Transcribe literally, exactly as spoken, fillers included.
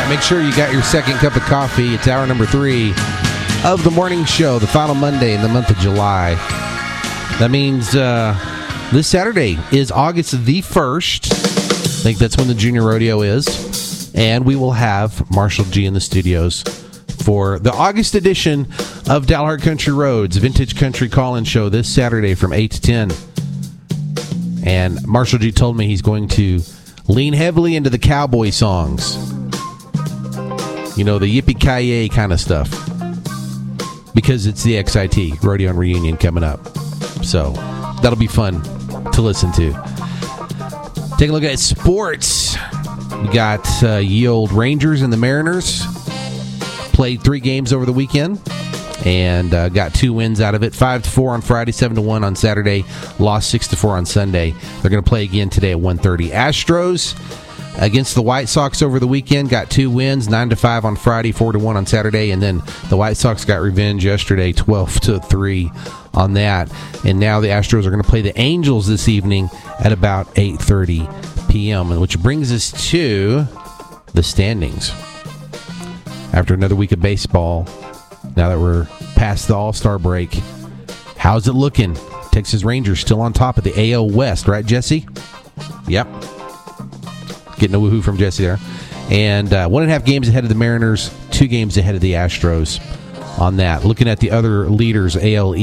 make sure you got your second cup of coffee. It's hour number three of the morning show, the final Monday in the month of July. That means uh, this Saturday is August the first. I think that's when the Junior Rodeo is. And we will have Marshall G in the studios for the August edition of Dalhart Country Roads, Vintage Country Call-In Show this Saturday from eight to ten. And Marshall G told me he's going to lean heavily into the cowboy songs. You know, the yippee-ki-yay kind of stuff. Because it's the X I T, Rodeo and Reunion, coming up. So, that'll be fun to listen to. Take a look at sports. We got uh, ye old Rangers and the Mariners. Played three games over the weekend and uh, got two wins out of it. Five to four on Friday, seven to one on Saturday. Lost six to four on Sunday. They're going to play again today at one thirty. Astros against the White Sox over the weekend. Got two wins, nine to five on Friday, four to one on Saturday, and then the White Sox got revenge yesterday, twelve to three on that. And now the Astros are going to play the Angels this evening at about eight thirty p.m., which brings us to the standings. After another week of baseball, now that we're past the All-Star break, how's it looking? Texas Rangers still on top of the A L West, right, Jesse? Yep. Getting a woohoo from Jesse there. And uh, one and a half games ahead of the Mariners, two games ahead of the Astros on that. Looking at the other leaders, A L